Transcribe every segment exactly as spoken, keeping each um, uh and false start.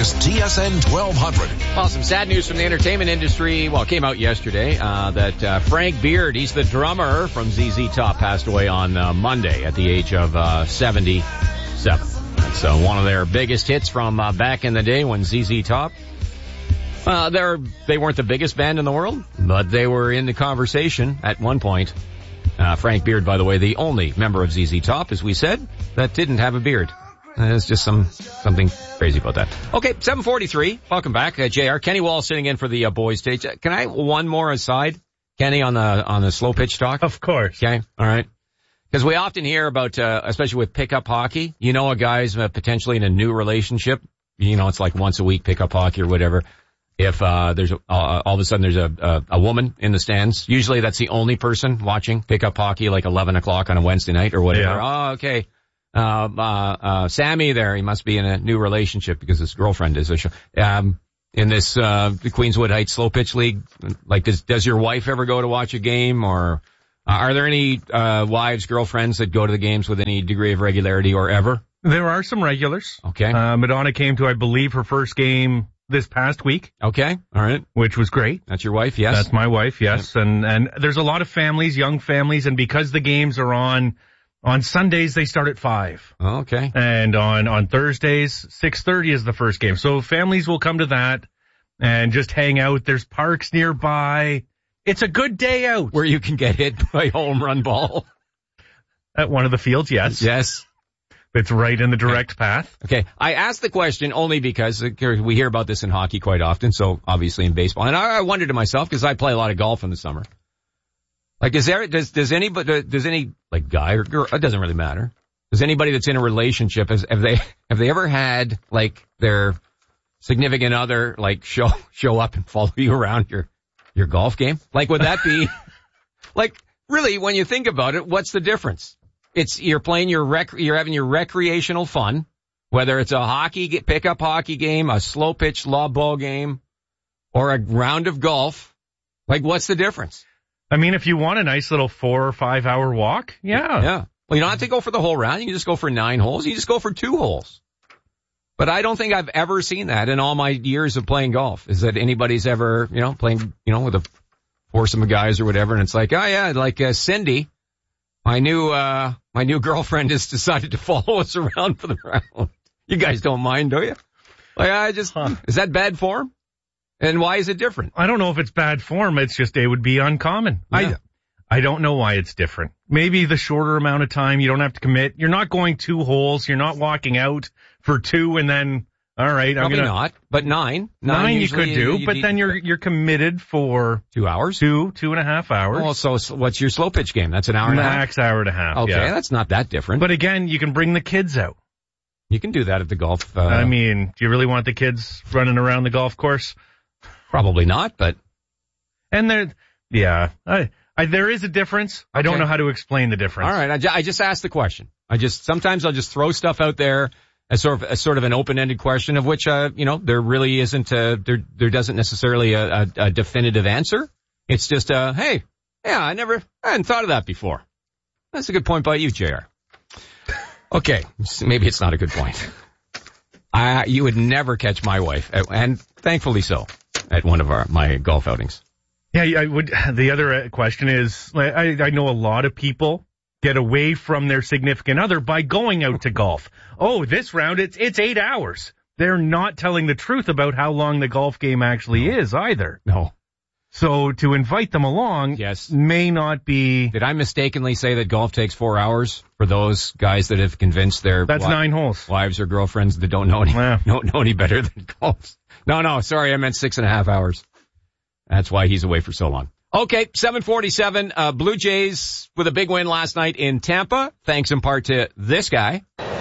is T S N twelve hundred. Well, some sad news from the entertainment industry. Well, it came out yesterday uh, that uh, Frank Beard, he's the drummer from Z Z Top, passed away on uh, Monday at the age of uh, seventy-seven. That's uh, one of their biggest hits from uh, back in the day when Z Z Top. Uh, they're, they weren't the biggest band in the world, but they were in the conversation at one point. Uh, Frank Beard, by the way, the only member of Z Z Top, as we said, that didn't have a beard. There's just some something crazy about that. Okay, seven forty-three. Welcome back, uh, J R. Kenny Wall sitting in for the uh, boys' stage. Can I one more aside, Kenny, on the on the slow pitch talk? Of course. Okay, all right. Because we often hear about, uh, especially with pickup hockey, you know, a guy's uh, potentially in a new relationship. You know, it's like once a week pickup hockey or whatever. If uh there's a, uh, all of a sudden there's a, a a woman in the stands, usually that's the only person watching pickup hockey, like eleven o'clock on a Wednesday night or whatever. Yeah. Oh, okay. Uh, uh, uh, Sammy there, he must be in a new relationship because his girlfriend is a show. Um, in this, uh, the Queenswood Heights Slow Pitch League, like, does, does your wife ever go to watch a game, or uh, are there any, uh, wives, girlfriends that go to the games with any degree of regularity or ever? There are some regulars. Okay. Uh, Madonna came to, I believe, her first game this past week. Okay. All right. Which was great. That's your wife? Yes. That's my wife. Yes. Yep. And, and there's a lot of families, young families, and because the games are on, On Sundays, they start at five. Okay. And on, on Thursdays, six thirty is the first game. So families will come to that and just hang out. There's parks nearby. It's a good day out. Where you can get hit by a home run ball. At one of the fields, yes. Yes. It's right in the direct path. Okay. I asked the question only because we hear about this in hockey quite often, so obviously in baseball. And I, I wondered to myself, because I play a lot of golf in the summer. Like, is there, does, does anybody, does any, like, guy or girl, it doesn't really matter. Does anybody that's in a relationship, has, have they, have they ever had, like, their significant other, like, show, show up and follow you around your, your golf game? Like, would that be, like, really, when you think about it, what's the difference? It's, you're playing your rec, you're having your recreational fun, whether it's a hockey, pickup hockey game, a slow pitch lob ball game, or a round of golf. Like, what's the difference? I mean, if you want a nice little four or five hour walk, yeah. Yeah. Well, you don't have to go for the whole round. You can just go for nine holes. You just go for two holes. But I don't think I've ever seen that in all my years of playing golf, is that anybody's ever, you know, playing, you know, with a foursome of guys or whatever. And it's like, oh yeah, like, uh, Cindy, my new, uh, my new girlfriend has decided to follow us around for the round. You guys don't mind, do you? Like, I just, huh. Is that bad form? And why is it different? I don't know if it's bad form. It's just it would be uncommon. Yeah. I I don't know why it's different. Maybe the shorter amount of time, you don't have to commit. You're not going two holes. You're not walking out for two and then, all right. Probably I'm gonna, not, but nine. Nine, nine you could do, you, you, but you, then you're you're committed for two hours, two two and a half hours. Well, so what's your slow pitch game? That's an hour and a half. Max hour and a half. Okay, yeah. That's not that different. But again, you can bring the kids out. You can do that at the golf. Uh, I mean, do you really want the kids running around the golf course? Probably not, but. And there, yeah, I, I, there is a difference. I don't Okay. know how to explain the difference. All right, I, ju- I just asked the question. I just sometimes I'll just throw stuff out there as sort of as sort of an open-ended question of which uh you know there really isn't a there there doesn't necessarily a, a, a definitive answer. It's just uh hey yeah I never I hadn't thought of that before. That's a good point by you, J R. Okay, maybe it's not a good point. I you would never catch my wife, and thankfully so, at one of our my golf outings. Yeah, I would. The other question is, I, I know a lot of people get away from their significant other by going out to golf. Oh, this round, it's it's eight hours. They're not telling the truth about how long the golf game actually no. is either. No. So to invite them along yes. may not be... Did I mistakenly say that golf takes four hours for those guys that have convinced their That's wi- nine holes. wives or girlfriends that don't know any, Yeah. don't know any better than golf? No, no, sorry, I meant six and a half hours. That's why he's away for so long. Okay, seven forty-seven, uh, Blue Jays with a big win last night in Tampa, thanks in part to this guy.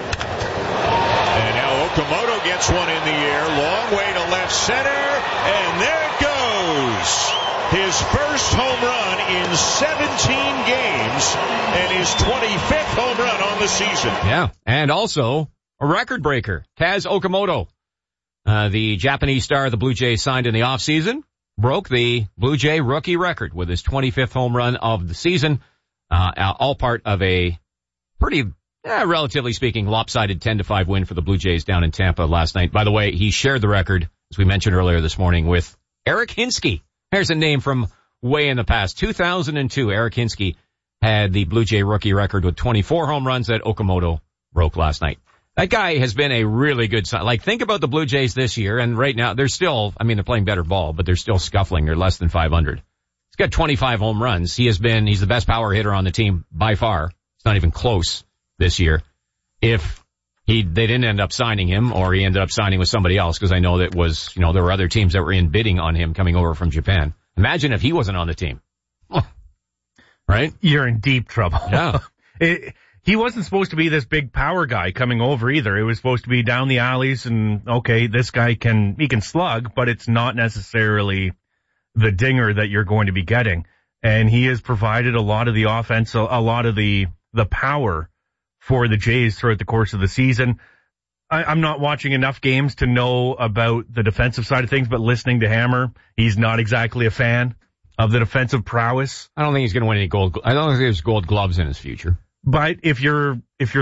And now Okamoto gets one in the air, long way to left center, and there it goes. His first home run in seventeen games, and his twenty-fifth home run on the season. Yeah, and also a record breaker, Kaz Okamoto, uh, the Japanese star the Blue Jays signed in the offseason, broke the Blue Jay rookie record with his twenty-fifth home run of the season, uh, all part of a pretty eh, relatively speaking, lopsided ten to five win for the Blue Jays down in Tampa last night. By the way, he shared the record, as we mentioned earlier this morning, with Eric Hinske. There's a name from way in the past. two thousand two, Eric Hinske had the Blue Jay rookie record with twenty-four home runs that Okamoto broke last night. That guy has been a really good sign. Like, think about the Blue Jays this year, and right now, they're still, I mean, they're playing better ball, but they're still scuffling. They're less than five hundred. He's got twenty-five home runs. He has been, he's the best power hitter on the team by far. It's not even close this year. If he, they didn't end up signing him, or he ended up signing with somebody else, because I know that was, you know, there were other teams that were in bidding on him coming over from Japan. Imagine if he wasn't on the team. Right? You're in deep trouble. Yeah. it, He wasn't supposed to be this big power guy coming over either. It was supposed to be down the alleys and, okay, this guy can, he can slug, but it's not necessarily the dinger that you're going to be getting. And he has provided a lot of the offense, a, a lot of the, the power for the Jays throughout the course of the season. I, I'm not watching enough games to know about the defensive side of things, but listening to Hammer, he's not exactly a fan of the defensive prowess. I don't think he's going to win any gold. I don't think there's gold gloves in his future. But if you're, if you're